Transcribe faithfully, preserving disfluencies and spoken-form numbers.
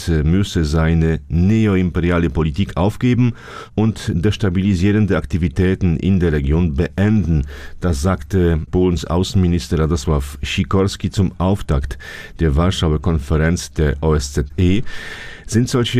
Russland müsse seine neoimperiale Politik aufgeben und destabilisierende Aktivitäten in der Region beenden. Das sagte Polens Außenminister Radosław Sikorski zum Auftakt der Warschauer Konferenz der O S Z E. Sind solche